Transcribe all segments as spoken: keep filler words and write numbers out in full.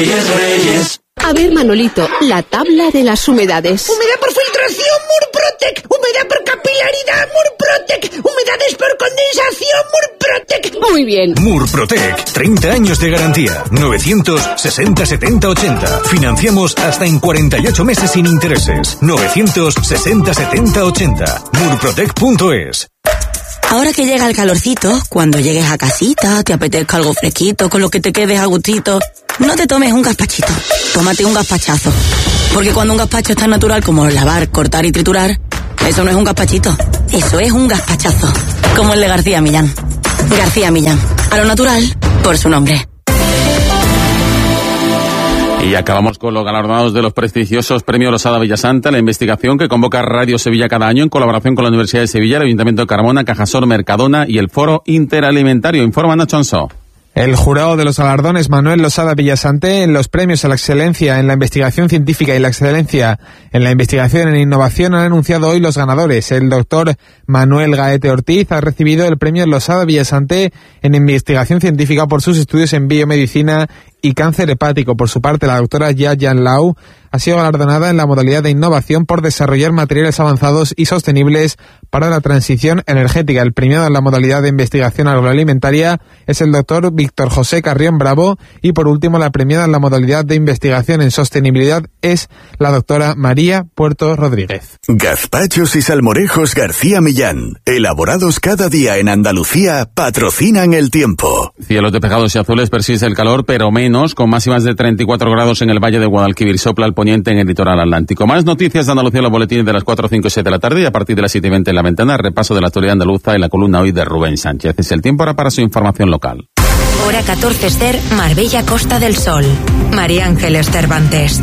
Reyes, Reyes. A ver, Manolito, la tabla de las humedades. Humedad por filtración, Murprotec. Humedad por capilaridad, Murprotec. Humedades por condensación, Murprotec. Muy bien. Murprotec, treinta años de garantía. novecientos sesenta setenta ochenta. Financiamos hasta en cuarenta y ocho meses sin intereses. novecientos sesenta setenta ochenta. murprotec punto es. Ahora que llega el calorcito, cuando llegues a casita, te apetezca algo fresquito, con lo que te quedes a gustito, no te tomes un gazpachito, tómate un gazpachazo. Porque cuando un gazpacho es tan natural como lavar, cortar y triturar, eso no es un gazpachito, eso es un gazpachazo. Como el de García Millán. García Millán, a lo natural, por su nombre. Y acabamos con los galardonados de los prestigiosos premios Losada Villasanta, la investigación que convoca Radio Sevilla cada año en colaboración con la Universidad de Sevilla, el Ayuntamiento de Carmona, Cajasol, Mercadona y el Foro Interalimentario. Informa Nacho Ansó. El jurado de los galardones Manuel Losada Villasante en los premios a la excelencia en la investigación científica y la excelencia en la investigación en innovación han anunciado hoy los ganadores. El doctor Manuel Gaete Ortiz ha recibido el premio Losada Villasante en investigación científica por sus estudios en biomedicina y cáncer hepático. Por su parte, la doctora Ya Yan Lau ha sido galardonada en la modalidad de innovación por desarrollar materiales avanzados y sostenibles para la transición energética. El premiado en la modalidad de investigación agroalimentaria es el doctor Víctor José Carrión Bravo y, por último, la premiada en la modalidad de investigación en sostenibilidad es la doctora María Puerto Rodríguez. Gazpachos y salmorejos García Millán, elaborados cada día en Andalucía, patrocinan el tiempo. Cielos despejados y azules, persiste el calor, pero menos, con máximas de treinta y cuatro grados en el Valle de Guadalquivir. Sopla al poniente en el litoral atlántico. Más noticias de Andalucía en los boletines de las cuatro, cinco y siete de la tarde y a partir de las siete y veinte en la ventana, repaso de la actualidad andaluza en la columna hoy de Rubén Sánchez. Es el tiempo ahora para su información local. Hora catorce Ester, Marbella, Costa del Sol. María Ángeles Cervantes.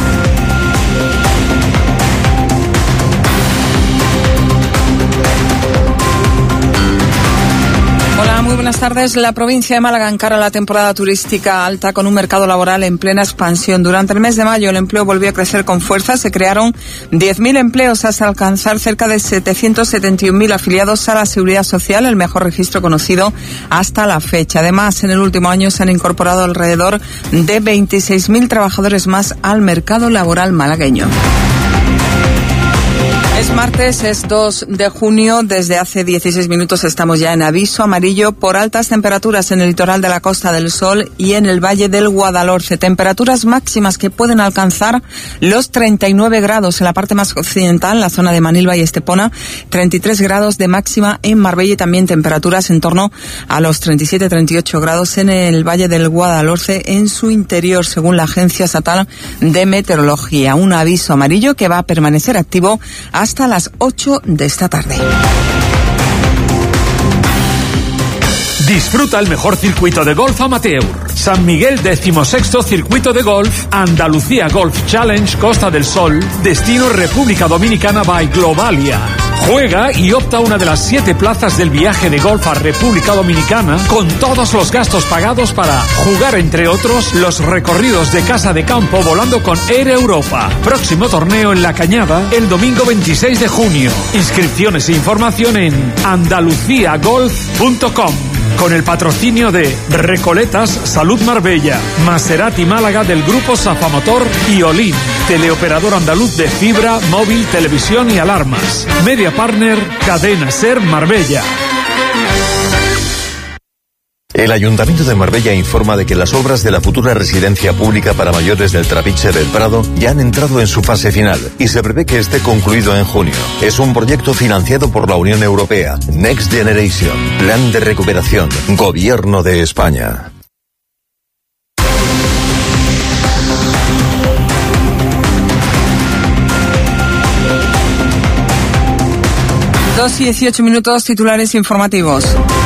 Hola, muy buenas tardes. La provincia de Málaga encara la temporada turística alta con un mercado laboral en plena expansión. Durante el mes de mayo el empleo volvió a crecer con fuerza. Se crearon diez mil empleos hasta alcanzar cerca de setecientos setenta y un mil afiliados a la Seguridad Social, el mejor registro conocido hasta la fecha. Además, en el último año se han incorporado alrededor de veintiséis mil trabajadores más al mercado laboral malagueño. Es martes, es dos de junio. Desde hace dieciséis minutos estamos ya en aviso amarillo por altas temperaturas en el litoral de la Costa del Sol y en el Valle del Guadalhorce. Temperaturas máximas que pueden alcanzar los treinta y nueve grados en la parte más occidental, la zona de Manilva y Estepona, treinta y tres grados de máxima en Marbella y también temperaturas en torno a los treinta y siete a treinta y ocho grados en el Valle del Guadalhorce en su interior, según la Agencia Estatal de Meteorología. Un aviso amarillo que va a permanecer activo hasta hasta las ocho de esta tarde. Disfruta el mejor circuito de golf amateur. San Miguel decimosexto Circuito de Golf, Andalucía Golf Challenge Costa del Sol, destino República Dominicana by Globalia. Juega y opta a una de las siete plazas del viaje de golf a República Dominicana con todos los gastos pagados para jugar, entre otros, los recorridos de casa de campo volando con Air Europa. Próximo torneo en La Cañada el domingo veintiséis de junio. Inscripciones e información en andalucía golf punto com. Con el patrocinio de Recoletas Salud Marbella, Maserati Málaga del Grupo Safamotor y Olin, teleoperador andaluz de fibra, móvil, televisión y alarmas. Media Partner, Cadena Ser Marbella. El Ayuntamiento de Marbella informa de que las obras de la futura residencia pública para mayores del Trapiche del Prado ya han entrado en su fase final y se prevé que esté concluido en junio. Es un proyecto financiado por la Unión Europea. Next Generation, Plan de Recuperación, Gobierno de España. Dos y dieciocho minutos, titulares informativos.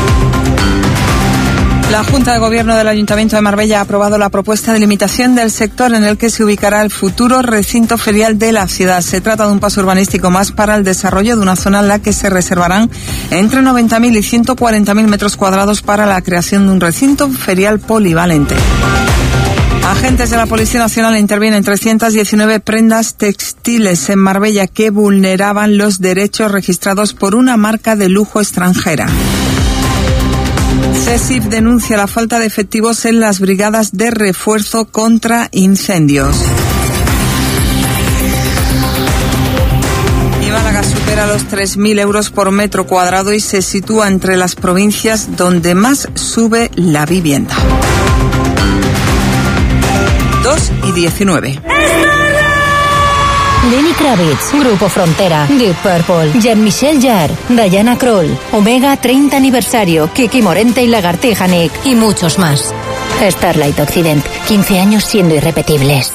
La Junta de Gobierno del Ayuntamiento de Marbella ha aprobado la propuesta de limitación del sector en el que se ubicará el futuro recinto ferial de la ciudad. Se trata de un paso urbanístico más para el desarrollo de una zona en la que se reservarán entre noventa mil y ciento cuarenta mil metros cuadrados para la creación de un recinto ferial polivalente. Agentes de la Policía Nacional intervienen trescientas diecinueve prendas textiles en Marbella que vulneraban los derechos registrados por una marca de lujo extranjera. CESIF denuncia la falta de efectivos en las brigadas de refuerzo contra incendios. Y Málaga supera los tres mil euros por metro cuadrado y se sitúa entre las provincias donde más sube la vivienda. dos y diecinueve. Lenny Kravitz, Grupo Frontera, Deep Purple, Jean-Michel Jarre, Diana Krall, Omega treinta aniversario, Kiki Morente y Lagartija Nick y muchos más. Starlight Occident, quince años siendo irrepetibles.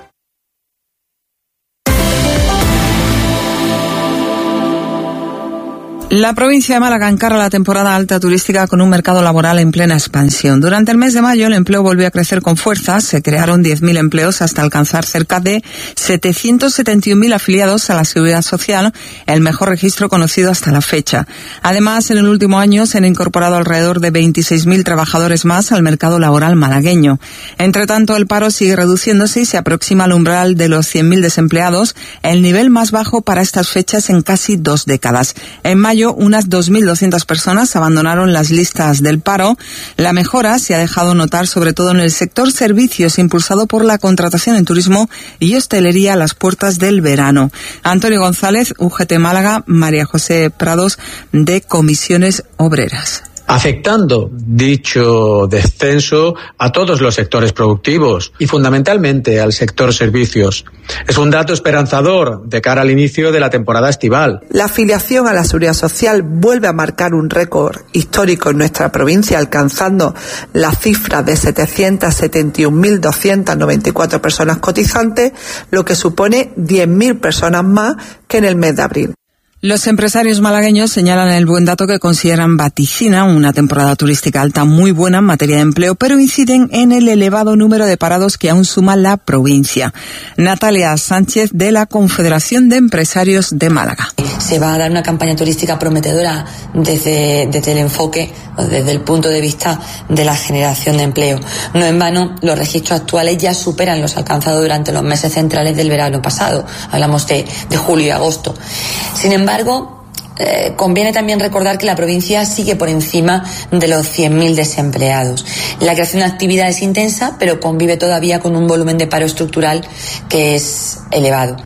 La provincia de Málaga encara la temporada alta turística con un mercado laboral en plena expansión. Durante el mes de mayo el empleo volvió a crecer con fuerza. Se crearon diez mil empleos hasta alcanzar cerca de setecientos setenta y un mil afiliados a la Seguridad Social, el mejor registro conocido hasta la fecha. Además, en el último año se han incorporado alrededor de veintiséis mil trabajadores más al mercado laboral malagueño. Entre tanto, el paro sigue reduciéndose y se aproxima al umbral de los cien mil desempleados, el nivel más bajo para estas fechas en casi dos décadas. En mayo, unas dos mil doscientas personas abandonaron las listas del paro. La mejora se ha dejado notar sobre todo en el sector servicios, impulsado por la contratación en turismo y hostelería a las puertas del verano. Antonio González, U G T Málaga, María José Prados, de Comisiones Obreras. Afectando dicho descenso a todos los sectores productivos y fundamentalmente al sector servicios. Es un dato esperanzador de cara al inicio de la temporada estival. La afiliación a la Seguridad Social vuelve a marcar un récord histórico en nuestra provincia, alcanzando la cifra de setecientos setenta y un mil doscientas noventa y cuatro personas cotizantes, lo que supone diez mil personas más que en el mes de abril. Los empresarios malagueños señalan el buen dato que consideran vaticina una temporada turística alta muy buena en materia de empleo, pero inciden en el elevado número de parados que aún suma la provincia. Natalia Sánchez, de la Confederación de Empresarios de Málaga. Se va a dar una campaña turística prometedora desde, desde el enfoque, desde el punto de vista de la generación de empleo. No en vano, los registros actuales ya superan los alcanzados durante los meses centrales del verano pasado. Hablamos de, de julio y agosto. Sin embargo, Sin embargo, eh, conviene también recordar que la provincia sigue por encima de los cien mil desempleados. La creación de actividad es intensa, pero convive todavía con un volumen de paro estructural que es elevado.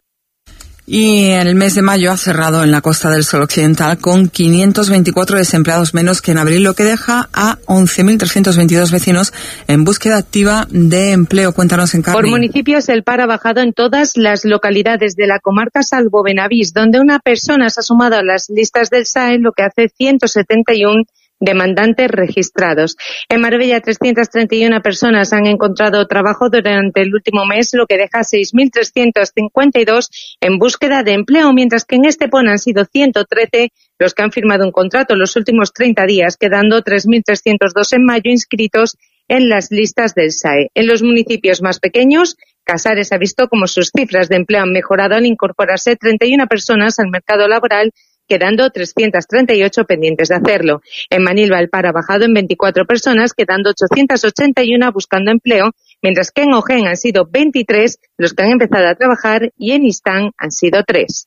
Y el mes de mayo ha cerrado en la Costa del Sol Occidental con quinientos veinticuatro desempleados menos que en abril, lo que deja a once mil trescientos veintidós vecinos en búsqueda activa de empleo. Cuéntanos, en Carmen. Por municipios, el paro ha bajado en todas las localidades de la comarca, salvo Benavís, donde una persona se ha sumado a las listas del S A E, lo que hace ciento setenta y uno demandantes registrados. En Marbella, trescientas treinta y una personas han encontrado trabajo durante el último mes, lo que deja seis mil trescientos cincuenta y dos en búsqueda de empleo, mientras que en Estepona han sido ciento trece los que han firmado un contrato los últimos treinta días, quedando tres mil trescientos dos en mayo inscritos en las listas del S A E. En los municipios más pequeños, Casares ha visto como sus cifras de empleo han mejorado al incorporarse treinta y una personas al mercado laboral, quedando trescientas treinta y ocho pendientes de hacerlo. En Manilva el paro ha bajado en veinticuatro personas, quedando ochocientas ochenta y una buscando empleo, mientras que en Ojén han sido veintitrés los que han empezado a trabajar y en Istán han sido tres.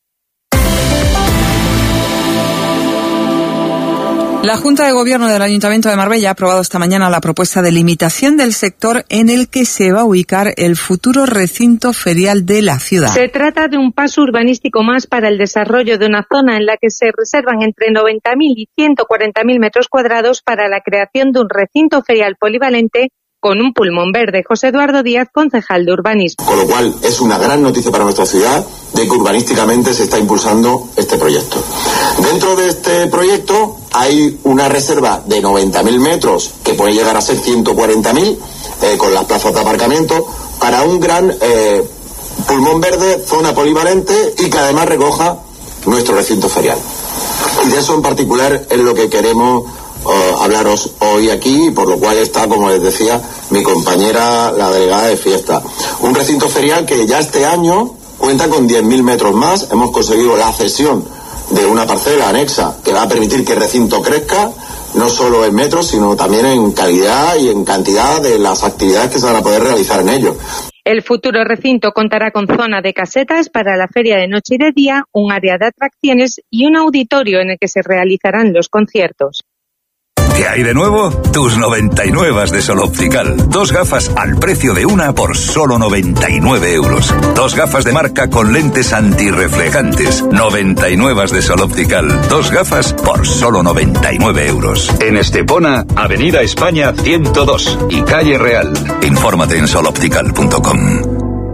La Junta de Gobierno del Ayuntamiento de Marbella ha aprobado esta mañana la propuesta de limitación del sector en el que se va a ubicar el futuro recinto ferial de la ciudad. Se trata de un paso urbanístico más para el desarrollo de una zona en la que se reservan entre noventa mil y ciento cuarenta mil metros cuadrados para la creación de un recinto ferial polivalente con un pulmón verde. José Eduardo Díaz, concejal de urbanismo. Con lo cual es una gran noticia para nuestra ciudad de que urbanísticamente se está impulsando este proyecto. Dentro de este proyecto hay una reserva de noventa mil metros, que puede llegar a ser ciento cuarenta mil, eh, con las plazas de aparcamiento, para un gran eh, pulmón verde, zona polivalente y que además recoja nuestro recinto ferial. Y de eso en particular es lo que queremos Uh, hablaros hoy aquí, por lo cual está, como les decía, mi compañera, la delegada de fiesta. Un recinto ferial que ya este año cuenta con diez mil metros más. Hemos conseguido la cesión de una parcela anexa que va a permitir que el recinto crezca, no solo en metros, sino también en calidad y en cantidad de las actividades que se van a poder realizar en ello. El futuro recinto contará con zona de casetas para la feria de noche y de día, un área de atracciones y un auditorio en el que se realizarán los conciertos. ¿Qué hay de nuevo? Tus noventa y nueve de Sol Optical. Dos gafas al precio de una por solo noventa y nueve euros. Dos gafas de marca con lentes antirreflejantes. noventa y nueve de Sol Optical. Dos gafas por solo noventa y nueve euros. En Estepona, Avenida España ciento dos y Calle Real. Infórmate en sol optical punto com.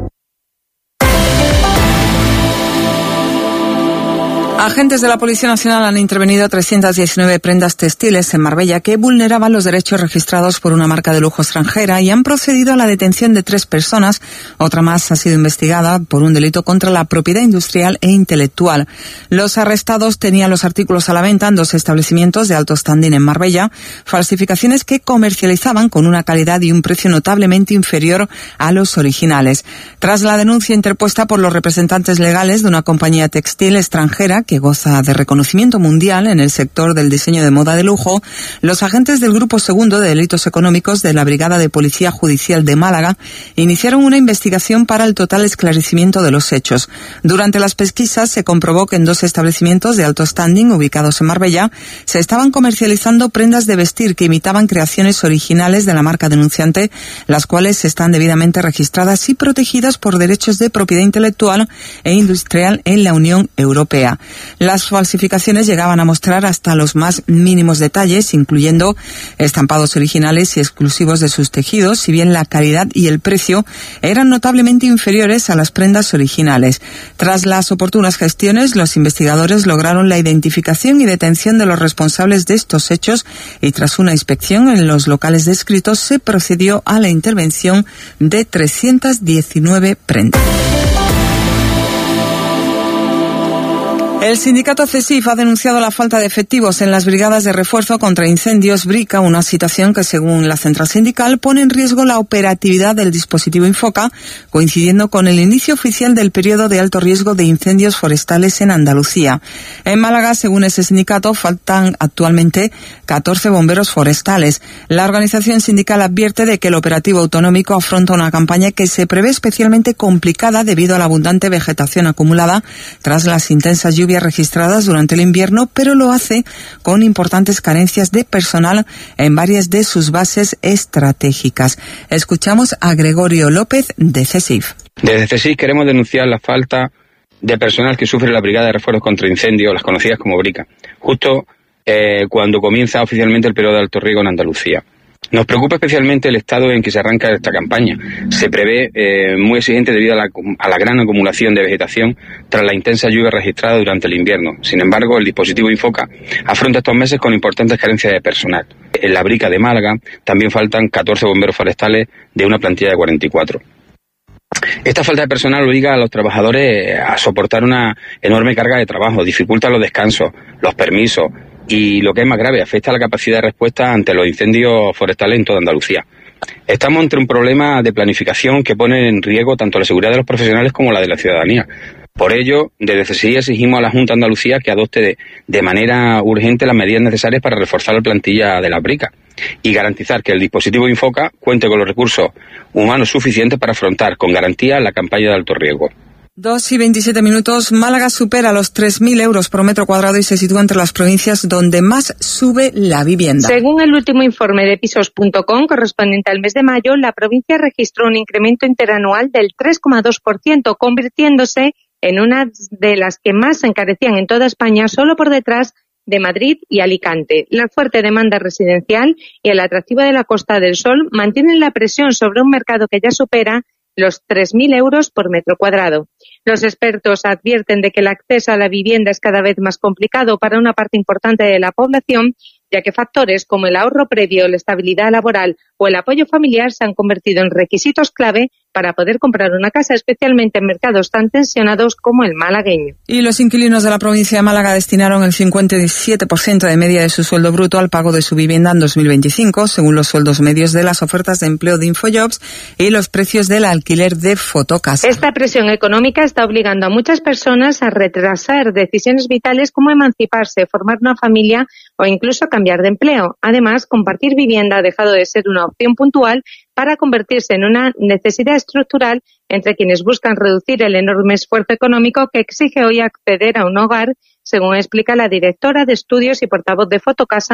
Agentes de la Policía Nacional han intervenido trescientas diecinueve prendas textiles en Marbella que vulneraban los derechos registrados por una marca de lujo extranjera y han procedido a la detención de tres personas. Otra más ha sido investigada por un delito contra la propiedad industrial e intelectual. Los arrestados tenían los artículos a la venta en dos establecimientos de alto standing en Marbella, falsificaciones que comercializaban con una calidad y un precio notablemente inferior a los originales. Tras la denuncia interpuesta por los representantes legales de una compañía textil extranjera que goza de reconocimiento mundial en el sector del diseño de moda de lujo, los agentes del Grupo Segundo de Delitos Económicos de la Brigada de Policía Judicial de Málaga iniciaron una investigación para el total esclarecimiento de los hechos. Durante las pesquisas se comprobó que en dos establecimientos de alto standing ubicados en Marbella se estaban comercializando prendas de vestir que imitaban creaciones originales de la marca denunciante, las cuales están debidamente registradas y protegidas por derechos de propiedad intelectual e industrial en la Unión Europea. Las falsificaciones llegaban a mostrar hasta los más mínimos detalles, incluyendo estampados originales y exclusivos de sus tejidos, si bien la calidad y el precio eran notablemente inferiores a las prendas originales. Tras las oportunas gestiones, los investigadores lograron la identificación y detención de los responsables de estos hechos y tras una inspección en los locales descritos se procedió a la intervención de trescientas diecinueve prendas. El sindicato CESIF ha denunciado la falta de efectivos en las brigadas de refuerzo contra incendios Brica, una situación que, según la central sindical, pone en riesgo la operatividad del dispositivo Infoca, coincidiendo con el inicio oficial del periodo de alto riesgo de incendios forestales en Andalucía. En Málaga, según ese sindicato, faltan actualmente catorce bomberos forestales. La organización sindical advierte de que el operativo autonómico afronta una campaña que se prevé especialmente complicada debido a la abundante vegetación acumulada tras las intensas lluvias registradas durante el invierno, pero lo hace con importantes carencias de personal en varias de sus bases estratégicas. Escuchamos a Gregorio López de CESIF. Desde CESIF queremos denunciar la falta de personal que sufre la Brigada de Refuerzos contra Incendios, las conocidas como Brica, justo eh, cuando comienza oficialmente el periodo de alto riesgo en Andalucía. Nos preocupa especialmente el estado en que se arranca esta campaña. Se prevé eh, muy exigente debido a la, a la gran acumulación de vegetación tras la intensa lluvia registrada durante el invierno. Sin embargo, el dispositivo Infoca afronta estos meses con importantes carencias de personal. En la Brica de Málaga también faltan catorce bomberos forestales de una plantilla de cuarenta y cuatro. Esta falta de personal obliga a los trabajadores a soportar una enorme carga de trabajo, dificulta los descansos, los permisos, y lo que es más grave, afecta a la capacidad de respuesta ante los incendios forestales en toda Andalucía. Estamos ante un problema de planificación que pone en riesgo tanto la seguridad de los profesionales como la de la ciudadanía. Por ello, desde C S I exigimos a la Junta de Andalucía que adopte de, de manera urgente las medidas necesarias para reforzar la plantilla de la Brica y garantizar que el dispositivo Infoca cuente con los recursos humanos suficientes para afrontar con garantía la campaña de alto riesgo. Dos y veintisiete minutos. Málaga supera los tres mil euros por metro cuadrado y se sitúa entre las provincias donde más sube la vivienda. Según el último informe de pisos punto com, correspondiente al mes de mayo, la provincia registró un incremento interanual del tres coma dos por ciento, convirtiéndose en una de las que más se encarecían en toda España, solo por detrás de Madrid y Alicante. La fuerte demanda residencial y el atractivo de la Costa del Sol mantienen la presión sobre un mercado que ya supera los tres mil euros por metro cuadrado. Los expertos advierten de que el acceso a la vivienda es cada vez más complicado para una parte importante de la población, ya que factores como el ahorro previo, la estabilidad laboral o el apoyo familiar se han convertido en requisitos clave para poder comprar una casa, especialmente en mercados tan tensionados como el malagueño. Y los inquilinos de la provincia de Málaga destinaron el cincuenta y siete por ciento de media de su sueldo bruto al pago de su vivienda en dos mil veinticinco, según los sueldos medios de las ofertas de empleo de Infojobs y los precios del alquiler de Fotocasa. Esta presión económica está obligando a muchas personas a retrasar decisiones vitales como emanciparse, formar una familia o incluso cambiar de empleo. Además, compartir vivienda ha dejado de ser una opción puntual para convertirse en una necesidad estructural entre quienes buscan reducir el enorme esfuerzo económico que exige hoy acceder a un hogar, según explica la directora de estudios y portavoz de Fotocasa,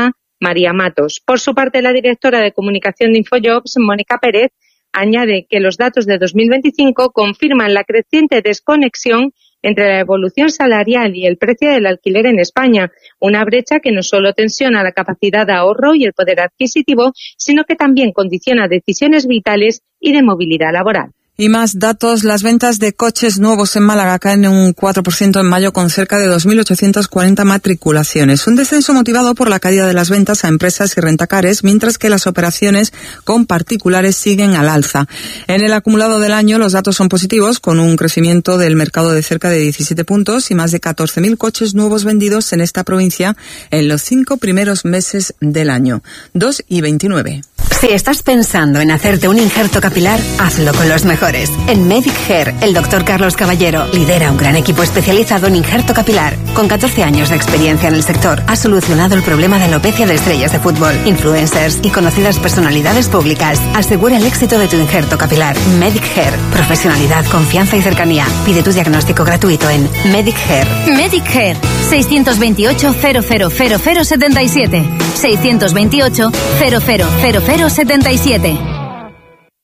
María Matos. Por su parte, la directora de comunicación de Infojobs, Mónica Pérez, añade que los datos de dos mil veinticinco confirman la creciente desconexión entre la evolución salarial y el precio del alquiler en España, una brecha que no solo tensiona la capacidad de ahorro y el poder adquisitivo, sino que también condiciona decisiones vitales y de movilidad laboral. Y más datos, las ventas de coches nuevos en Málaga caen un cuatro por ciento en mayo con cerca de dos mil ochocientas cuarenta matriculaciones. Un descenso motivado por la caída de las ventas a empresas y rentacares, mientras que las operaciones con particulares siguen al alza. En el acumulado del año los datos son positivos, con un crecimiento del mercado de cerca de diecisiete puntos y más de catorce mil coches nuevos vendidos en esta provincia en los cinco primeros meses del año. dos y veintinueve. Si estás pensando en hacerte un injerto capilar, hazlo con los mejores. En Medic Hair, el doctor Carlos Caballero lidera un gran equipo especializado en injerto capilar. Con catorce años de experiencia en el sector, ha solucionado el problema de alopecia de estrellas de fútbol, influencers y conocidas personalidades públicas. Asegura el éxito de tu injerto capilar. Medic Hair, profesionalidad, confianza y cercanía. Pide tu diagnóstico gratuito en Medic Hair. Medic Hair, seiscientos veintiocho cero cero cero cero setenta y siete. seiscientos veintiocho cero cero cero cero setenta y siete.